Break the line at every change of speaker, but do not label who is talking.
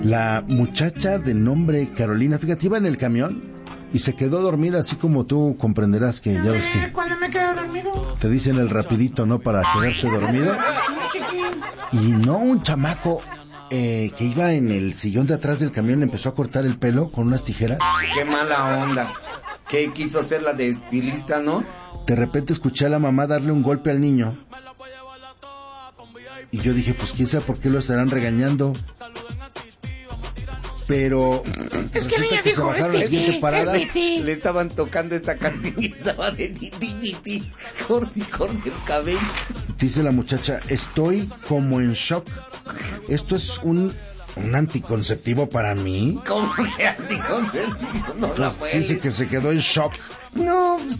La muchacha de nombre Carolina, fíjate, iba en el camión y se quedó dormida, así como tú comprenderás que ya ves que...
¿Cuándo me quedo dormido?
Te dicen el rapidito, ¿no? Para quedarte dormido. Y no, un chamaco que iba en el sillón de atrás del camión le empezó a cortar el pelo con unas tijeras.
Qué mala onda. ¿Qué quiso hacer la de estilista, no?
De repente escuché a la mamá darle un golpe al niño. Y yo dije, pues quién sabe por qué lo estarán regañando. Pero...
Es que el niño dijo,
Le estaban tocando esta canción y estaba de ti. Corte el cabello.
Dice la muchacha, estoy como en shock. Esto es un anticonceptivo para mí.
¿Cómo que anticonceptivo? No la puede.
Dice que se quedó en shock.
No,